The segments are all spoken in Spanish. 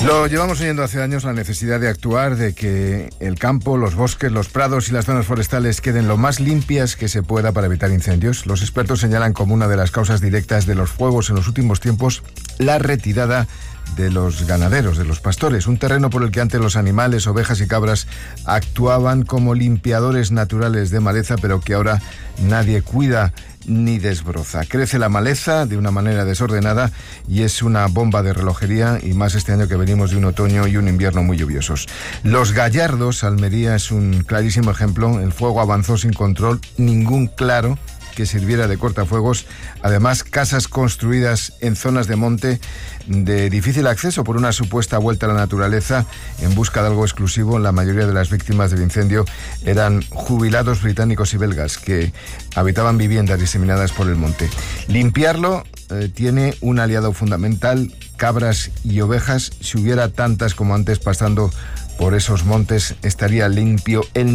Lo llevamos oyendo hace años, la necesidad de actuar, de que el campo, los bosques, los prados y las zonas forestales queden lo más limpias que se pueda para evitar incendios. Los expertos señalan como una de las causas directas de los fuegos en los últimos tiempos la retirada de los ganaderos, de los pastores, un terreno por el que antes los animales, ovejas y cabras actuaban como limpiadores naturales de maleza, pero que ahora nadie cuida ni desbroza. Crece la maleza de una manera desordenada y es una bomba de relojería, y más este año que venimos de un otoño y un invierno muy lluviosos. Los Gallardos, Almería, es un clarísimo ejemplo. El fuego avanzó sin control, ningún claro que sirviera de cortafuegos. Además, casas construidas en zonas de monte de difícil acceso por una supuesta vuelta a la naturaleza en busca de algo exclusivo. La mayoría de las víctimas del incendio eran jubilados británicos y belgas que habitaban viviendas diseminadas por el monte. Limpiarlo tiene un aliado fundamental: cabras y ovejas. Si hubiera tantas como antes pasando por esos montes, estaría limpio el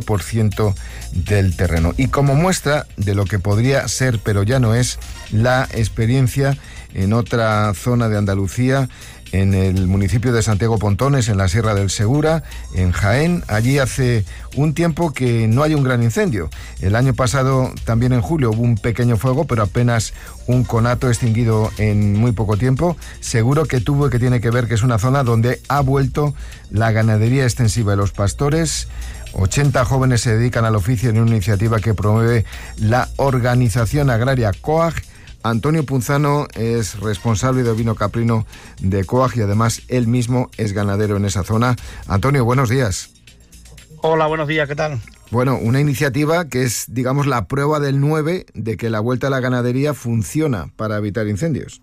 90% del terreno. Y como muestra de lo que podría ser, pero ya no es, la experiencia en otra zona de Andalucía, en el municipio de Santiago Pontones, en la Sierra del Segura, en Jaén. Allí hace un tiempo que no hay un gran incendio. El año pasado, también en julio, hubo un pequeño fuego, pero apenas un conato extinguido en muy poco tiempo. Seguro que tuvo y que tiene que ver que es una zona donde ha vuelto la ganadería extensiva y los pastores. 80 jóvenes se dedican al oficio en una iniciativa que promueve la organización agraria COAG. Antonio Punzano es responsable de ovino caprino de COAG y además él mismo es ganadero en esa zona. Antonio, buenos días. Hola, buenos días, ¿qué tal? Bueno, una iniciativa que es, digamos, la prueba del 9 de que la vuelta a la ganadería funciona para evitar incendios.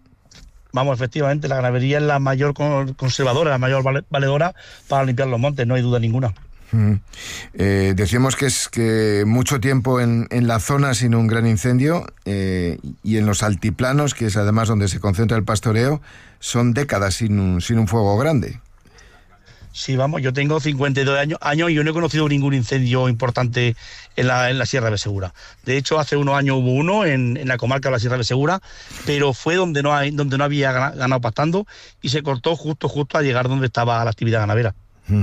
Vamos, efectivamente, la ganadería es la mayor conservadora, la mayor valedora para limpiar los montes, no hay duda ninguna. Decíamos que es que mucho tiempo en la zona sin un gran incendio, y en los altiplanos, que es además donde se concentra el pastoreo, son décadas sin un fuego grande. Sí, vamos, yo tengo 52 años y yo no he conocido ningún incendio importante en la Sierra de Segura. De hecho, hace unos años hubo uno en la comarca de la Sierra de Segura, pero fue donde no había ganado pastando y se cortó justo a llegar donde estaba la actividad ganadera.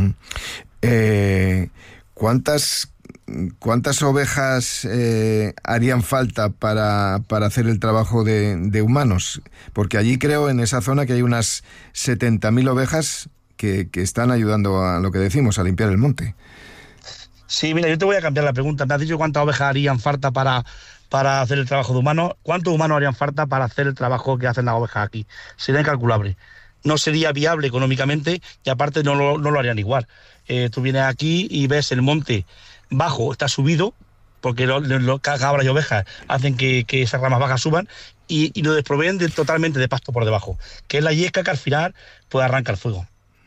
¿Cuántas ovejas harían falta para hacer el trabajo de humanos? Porque allí creo, en esa zona, que hay unas 70.000 ovejas que están ayudando a lo que decimos, a limpiar el monte. Sí, mira, yo te voy a cambiar la pregunta. Me has dicho cuántas ovejas harían falta para hacer el trabajo de humanos. ¿Cuántos humanos harían falta para hacer el trabajo que hacen las ovejas aquí? Sería incalculable. No sería viable económicamente y aparte no lo harían igual. Tú vienes aquí y ves el monte bajo, está subido, porque los cabras y ovejas hacen que esas ramas bajas suban y lo desproveen totalmente de pasto por debajo, que es la yesca que al final puede arrancar fuego.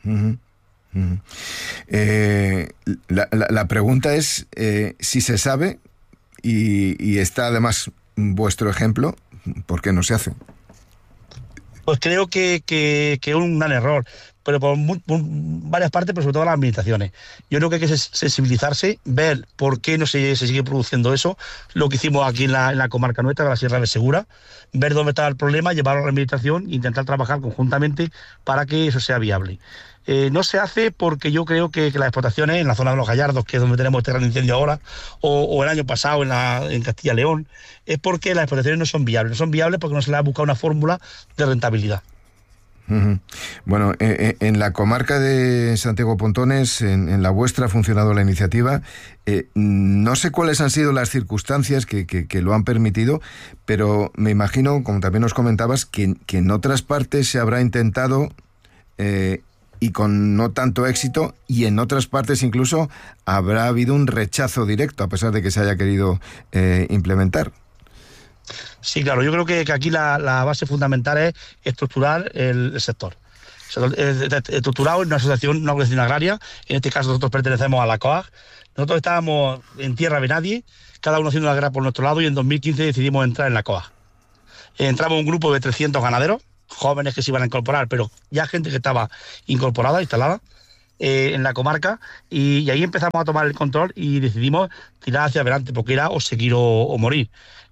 La pregunta es si se sabe, y está además vuestro ejemplo, ¿por qué no se hace? Pues creo que es un gran error, pero por varias partes, pero sobre todo las administraciones. Yo creo que hay que sensibilizarse, ver por qué no se sigue produciendo eso, lo que hicimos aquí en la comarca nuestra, de la Sierra de Segura, ver dónde estaba el problema, llevarlo a la administración e intentar trabajar conjuntamente para que eso sea viable. No se hace porque yo creo que las explotaciones en la zona de los Gallardos, que es donde tenemos este gran incendio ahora, o el año pasado en Castilla y León, es porque las explotaciones no son viables. No son viables porque no se les ha buscado una fórmula de rentabilidad. Bueno, en la comarca de Santiago Pontones, en la vuestra, ha funcionado la iniciativa. No sé cuáles han sido las circunstancias que lo han permitido, pero me imagino, como también nos comentabas, que en otras partes se habrá intentado y con no tanto éxito, y en otras partes incluso habrá habido un rechazo directo a pesar de que se haya querido implementar. Sí, claro, yo creo que aquí la base fundamental es estructurar el sector. Estructurado en una organización agraria. En este caso nosotros pertenecemos a la COAG. Nosotros estábamos en tierra de nadie, cada uno haciendo la guerra por nuestro lado, y en 2015 decidimos entrar en la COAG. Entramos un grupo de 300 ganaderos, jóvenes que se iban a incorporar, pero ya gente que estaba incorporada, instalada en la comarca, y ahí empezamos a tomar el control y decidimos tirar hacia adelante, porque era o seguir o morir.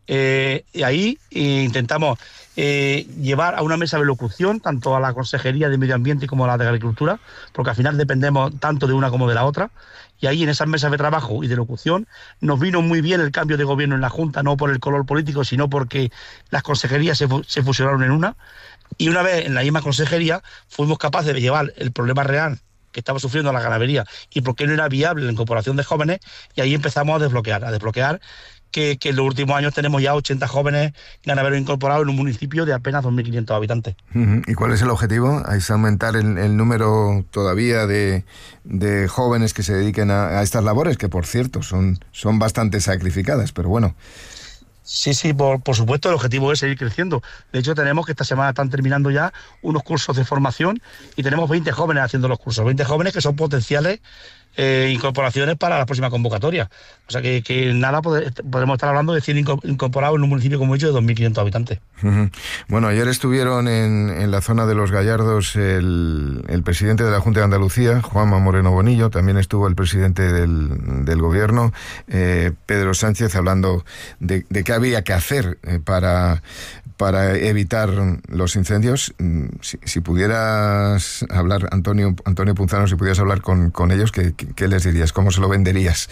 Y ahí intentamos llevar a una mesa de locución tanto a la Consejería de Medio Ambiente como a la de Agricultura, porque al final dependemos tanto de una como de la otra. Y ahí en esas mesas de trabajo y de locución nos vino muy bien el cambio de gobierno en la Junta, no por el color político, sino porque las consejerías se fusionaron en una. Y una vez en la misma consejería fuimos capaces de llevar el problema real que estaba sufriendo la ganadería y por qué no era viable la incorporación de jóvenes, y ahí empezamos a desbloquear que en los últimos años tenemos ya 80 jóvenes ganaderos incorporados en un municipio de apenas 2.500 habitantes. ¿Y cuál es el objetivo? ¿Es aumentar el número todavía de jóvenes que se dediquen a estas labores, que por cierto son bastante sacrificadas, pero bueno? Sí, por supuesto, el objetivo es seguir creciendo. De hecho, tenemos que esta semana están terminando ya unos cursos de formación y tenemos 20 jóvenes haciendo los cursos, 20 jóvenes que son potenciales incorporaciones para la próxima convocatoria. O sea que nada, podremos estar hablando de 100 incorporados en un municipio, como he dicho, de 2.500 habitantes. Bueno, ayer estuvieron en la zona de Los Gallardos el presidente de la Junta de Andalucía, Juanma Moreno Bonillo, también estuvo el presidente del gobierno, Pedro Sánchez, hablando de qué había que hacer para evitar los incendios. Si pudieras hablar, Antonio Punzano, si pudieras hablar con ellos, ¿qué les dirías? ¿Cómo se lo venderías?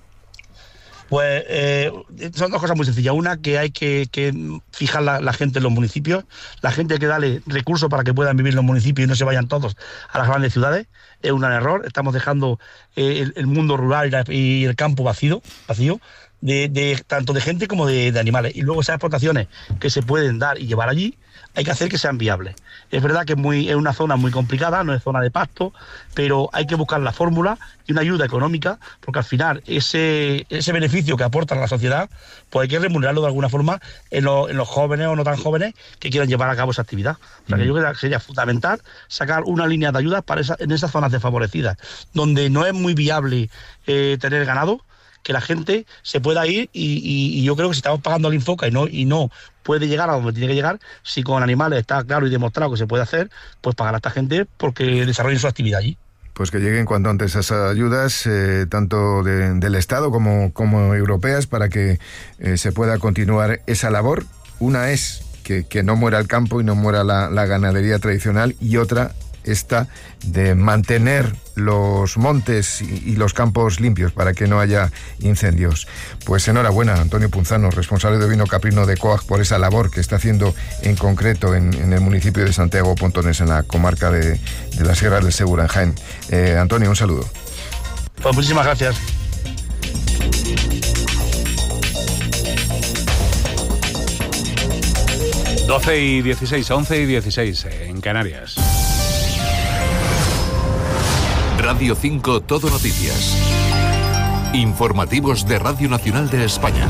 Pues son dos cosas muy sencillas. Una, que hay que fijar la gente en los municipios. La gente hay que darle recursos para que puedan vivir en los municipios y no se vayan todos a las grandes ciudades. Es un error. Estamos dejando el mundo rural y el campo vacío. Tanto de gente como de animales. Y luego esas explotaciones que se pueden dar y llevar allí, hay que hacer que sean viables. Es verdad que es una zona muy complicada, no es zona de pasto, pero hay que buscar la fórmula y una ayuda económica, porque al final ese beneficio que aporta a la sociedad, pues hay que remunerarlo de alguna forma en los jóvenes o no tan jóvenes que quieran llevar a cabo esa actividad. O sea, que yo creo que sería fundamental sacar una línea de ayudas en esas zonas desfavorecidas, donde no es muy viable tener ganado, que la gente se pueda ir y yo creo que si estamos pagando al Infoca y no puede llegar a donde tiene que llegar, si con animales está claro y demostrado que se puede hacer, pues pagar a esta gente porque desarrollen su actividad allí. Pues que lleguen cuanto antes esas ayudas, tanto del Estado como europeas, para que se pueda continuar esa labor. Una es que no muera el campo y no muera la ganadería tradicional, y otra esta de mantener los montes y los campos limpios para que no haya incendios. Pues enhorabuena, Antonio Punzano, responsable de ovino caprino de COAG, por esa labor que está haciendo en concreto en el municipio de Santiago Pontones, en la comarca de la Sierra del Segura, en Jaén. Antonio, un saludo. Pues muchísimas gracias. Doce y 16, 11 y 16 en Canarias. Radio 5 Todo Noticias. Informativos de Radio Nacional de España.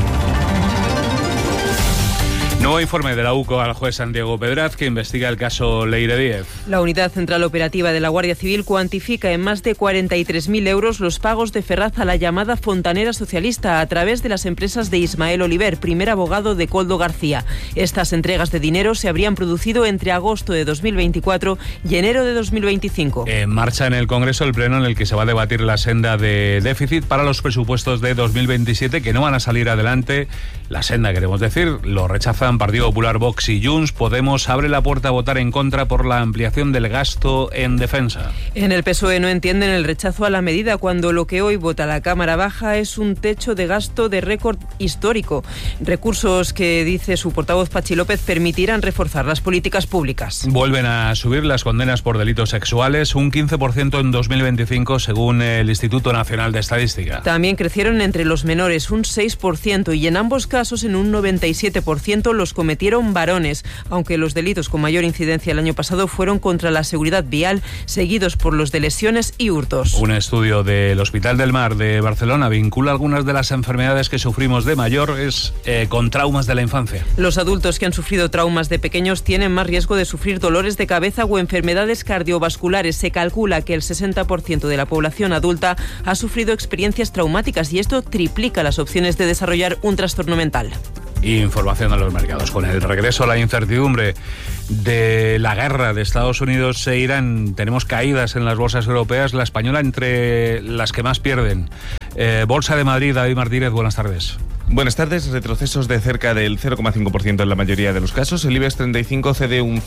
Nuevo informe de la UCO al juez Santiago Pedraz, que investiga el caso Leire Díez. La Unidad Central Operativa de la Guardia Civil cuantifica en más de 43.000 euros los pagos de Ferraz a la llamada Fontanera Socialista a través de las empresas de Ismael Oliver, primer abogado de Koldo García. Estas entregas de dinero se habrían producido entre agosto de 2024 y enero de 2025. En marcha en el Congreso el pleno en el que se va a debatir la senda de déficit para los presupuestos de 2027, que no van a salir adelante. La senda, queremos decir, lo rechazan Partido Popular, Vox y Junts. Podemos abre la puerta a votar en contra por la ampliación del gasto en defensa. En el PSOE no entienden el rechazo a la medida cuando lo que hoy vota la Cámara Baja es un techo de gasto de récord histórico. Recursos que, dice su portavoz Pachi López, permitirán reforzar las políticas públicas. Vuelven a subir las condenas por delitos sexuales, un 15% en 2025 según el Instituto Nacional de Estadística. También crecieron entre los menores un 6% y en ambos casos en un 97% los cometieron varones, aunque los delitos con mayor incidencia el año pasado fueron contra la seguridad vial, seguidos por los de lesiones y hurtos. Un estudio del Hospital del Mar de Barcelona vincula algunas de las enfermedades que sufrimos de mayores con traumas de la infancia. Los adultos que han sufrido traumas de pequeños tienen más riesgo de sufrir dolores de cabeza o enfermedades cardiovasculares. Se calcula que el 60% de la población adulta ha sufrido experiencias traumáticas y esto triplica las opciones de desarrollar un trastorno mental. Información a los mercados. Con el regreso a la incertidumbre de la guerra de Estados Unidos e Irán, tenemos caídas en las bolsas europeas, la española entre las que más pierden. Bolsa de Madrid, David Martínez, buenas tardes. Buenas tardes. Retrocesos de cerca del 0,5% en la mayoría de los casos. El IBEX 35 cede un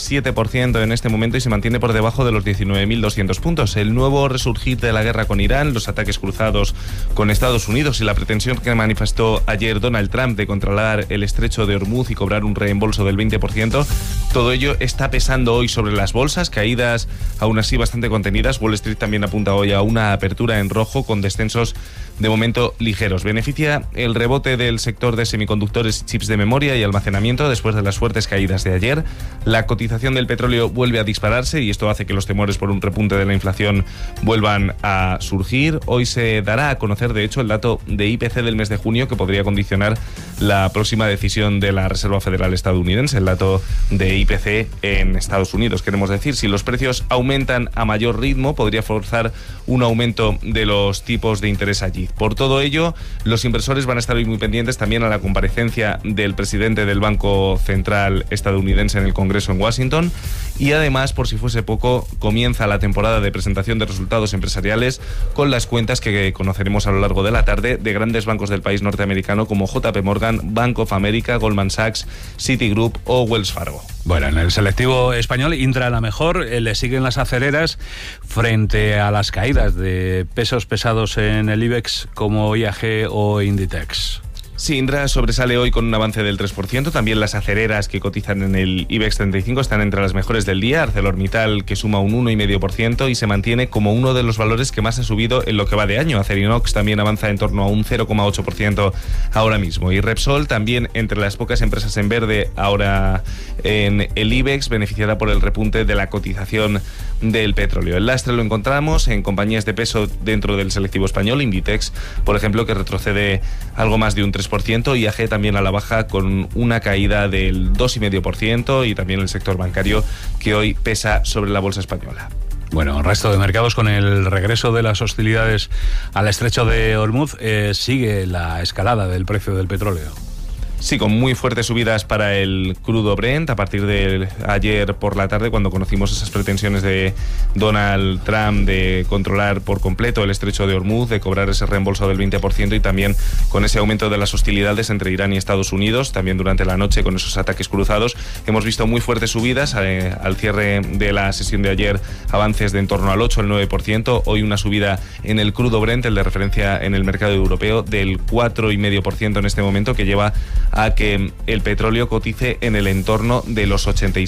0,7% en este momento y se mantiene por debajo de los 19.200 puntos. El nuevo resurgir de la guerra con Irán, los ataques cruzados con Estados Unidos y la pretensión que manifestó ayer Donald Trump de controlar el estrecho de Hormuz y cobrar un reembolso del 20%, todo ello está pesando hoy sobre las bolsas, caídas aún así bastante contenidas. Wall Street también apunta hoy a una apertura en rojo con descensos de momento ligeros. Beneficia el rebote del sector de semiconductores y chips de memoria y almacenamiento después de las fuertes caídas de ayer. La cotización del petróleo vuelve a dispararse y esto hace que los temores por un repunte de la inflación vuelvan a surgir. Hoy se dará a conocer, de hecho, el dato de IPC del mes de junio que podría condicionar la próxima decisión de la Reserva Federal estadounidense, el dato de IPC en Estados Unidos. Queremos decir, si los precios aumentan a mayor ritmo, podría forzar un aumento de los tipos de interés allí. Por todo ello, los inversores van a estar hoy muy pendientes también a la comparecencia del presidente del Banco Central estadounidense en el Congreso en Washington y además, por si fuese poco, comienza la temporada de presentación de resultados empresariales con las cuentas que conoceremos a lo largo de la tarde de grandes bancos del país norteamericano como JP Morgan, Bank of America, Goldman Sachs, Citigroup o Wells Fargo. Bueno, en el selectivo español, Indra a la mejor, le siguen las acereras frente a las caídas de pesos pesados en el IBEX como IAG o Inditex. Sí, Indra sobresale hoy con un avance del 3%. También las acereras que cotizan en el IBEX 35 están entre las mejores del día. ArcelorMittal, que suma un 1,5% y se mantiene como uno de los valores que más ha subido en lo que va de año. Acerinox también avanza en torno a un 0,8% ahora mismo. Y Repsol, también entre las pocas empresas en verde ahora en el IBEX, beneficiada por el repunte de la cotización del petróleo. El lastre lo encontramos en compañías de peso dentro del selectivo español. Inditex, por ejemplo, que retrocede algo más de un 3%. IAG también a la baja con una caída del 2,5% y también el sector bancario que hoy pesa sobre la bolsa española. Bueno, el resto de mercados, con el regreso de las hostilidades al estrecho de Hormuz, sigue la escalada del precio del petróleo. Sí, con muy fuertes subidas para el crudo Brent a partir de ayer por la tarde, cuando conocimos esas pretensiones de Donald Trump de controlar por completo el estrecho de Hormuz, de cobrar ese reembolso del 20% y también con ese aumento de las hostilidades entre Irán y Estados Unidos, también durante la noche con esos ataques cruzados. Hemos visto muy fuertes subidas al cierre de la sesión de ayer, avances de en torno al 8 al 9%, hoy una subida en el crudo Brent, el de referencia en el mercado europeo, del 4,5% en este momento, que lleva a que el petróleo cotice en el entorno de los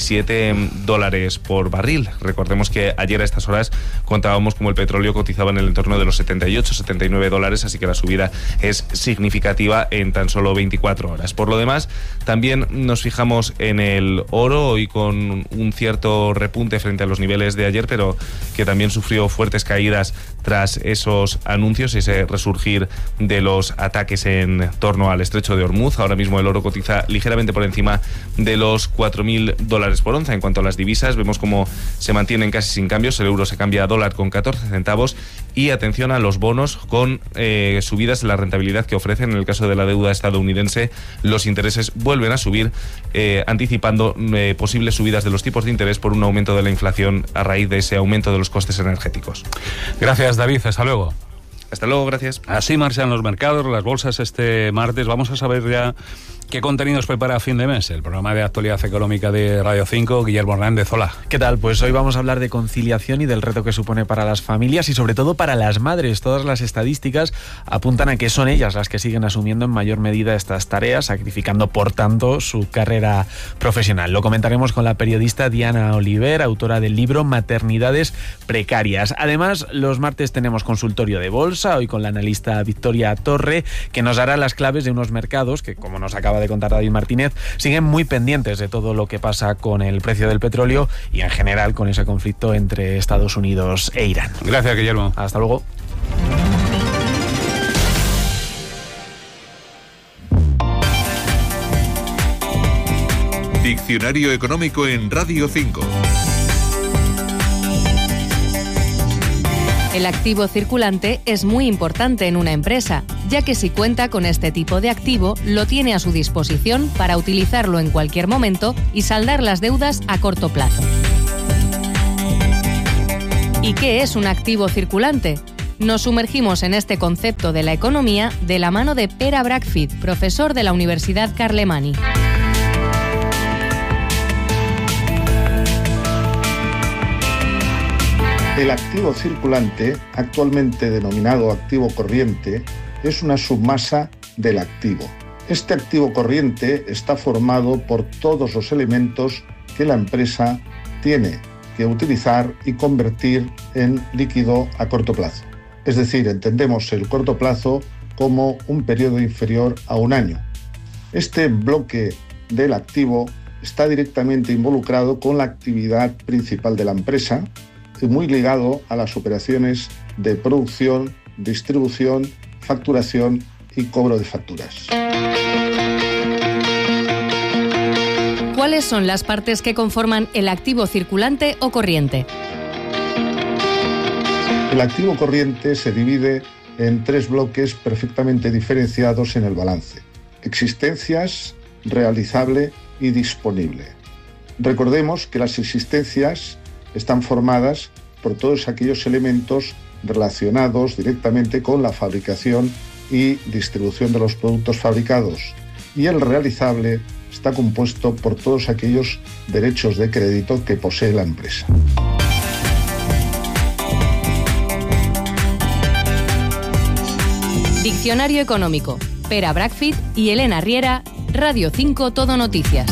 $87 por barril. Recordemos que ayer a estas horas contábamos como el petróleo cotizaba en el entorno de los $78-79, así que la subida es significativa en tan solo 24 horas. Por lo demás, también nos fijamos en el oro, hoy con un cierto repunte frente a los niveles de ayer, pero que también sufrió fuertes caídas tras esos anuncios, ese resurgir de los ataques en torno al estrecho de Hormuz. Ahora mismo el oro cotiza ligeramente por encima de los $4.000 por onza. En cuanto a las divisas, vemos cómo se mantienen casi sin cambios. El euro se cambia a dólar con 14 centavos y atención a los bonos con subidas en la rentabilidad que ofrecen. En el caso de la deuda estadounidense, los intereses vuelven a subir, anticipando posibles subidas de los tipos de interés por un aumento de la inflación a raíz de ese aumento de los costes energéticos. Gracias, David. Hasta luego. Hasta luego, gracias. Así marchan los mercados, las bolsas este martes. Vamos a saber ya qué contenidos prepara a fin de mes el programa de actualidad económica de Radio 5. Guillermo Hernández, hola. ¿Qué tal? Pues hoy vamos a hablar de conciliación y del reto que supone para las familias y sobre todo para las madres. Todas las estadísticas apuntan a que son ellas las que siguen asumiendo en mayor medida estas tareas, sacrificando por tanto su carrera profesional. Lo comentaremos con la periodista Diana Oliver, autora del libro Maternidades Precarias. Además, los martes tenemos consultorio de bolsa, hoy con la analista Victoria Torre, que nos dará las claves de unos mercados que, como nos acaba de contar David Martínez, siguen muy pendientes de todo lo que pasa con el precio del petróleo y en general con ese conflicto entre Estados Unidos e Irán. Gracias, Guillermo. Hasta luego. Diccionario económico en Radio 5. El activo circulante es muy importante en una empresa, ya que si cuenta con este tipo de activo, lo tiene a su disposición para utilizarlo en cualquier momento y saldar las deudas a corto plazo. ¿Y qué es un activo circulante? Nos sumergimos en este concepto de la economía de la mano de Pere Brachfid, profesor de la Universidad Carlemany. El activo circulante, actualmente denominado activo corriente, es una submasa del activo. Este activo corriente está formado por todos los elementos que la empresa tiene que utilizar y convertir en líquido a corto plazo. Es decir, entendemos el corto plazo como un periodo inferior a un año. Este bloque del activo está directamente involucrado con la actividad principal de la empresa y muy ligado a las operaciones de producción, distribución, facturación y cobro de facturas. ¿Cuáles son las partes que conforman el activo circulante o corriente? El activo corriente se divide en 3 bloques perfectamente diferenciados en el balance: existencias, realizable y disponible. Recordemos que las existencias están formadas por todos aquellos elementos relacionados directamente con la fabricación y distribución de los productos fabricados, y el realizable está compuesto por todos aquellos derechos de crédito que posee la empresa. Diccionario Económico. Pere Brachfid y Elena Riera, Radio 5 Todo Noticias.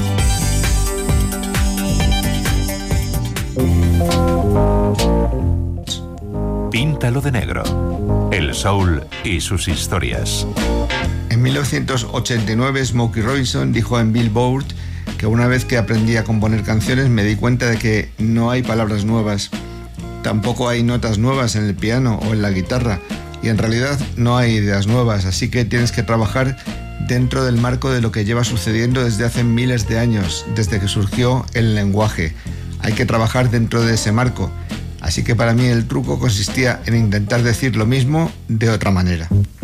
Píntalo de negro. El soul y sus historias. En 1989, Smokey Robinson dijo en Billboard que una vez que aprendí a componer canciones me di cuenta de que no hay palabras nuevas, tampoco hay notas nuevas en el piano o en la guitarra, y en realidad no hay ideas nuevas, así que tienes que trabajar dentro del marco de lo que lleva sucediendo desde hace miles de años, desde que surgió el lenguaje. Hay que trabajar dentro de ese marco. Así que para mí el truco consistía en intentar decir lo mismo de otra manera.